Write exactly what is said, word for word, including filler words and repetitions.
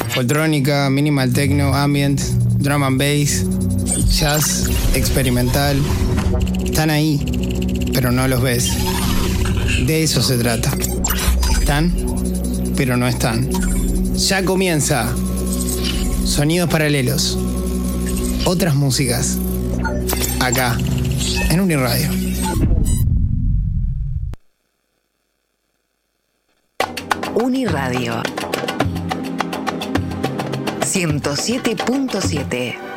Foltrónica, minimal techno, ambient, drum and bass, jazz, experimental. Están ahí, pero no los ves. De eso se trata. Están, pero no están. Ya comienza. Sonidos paralelos. Otras músicas. Acá, en Uniradio. Uniradio ciento siete punto siete.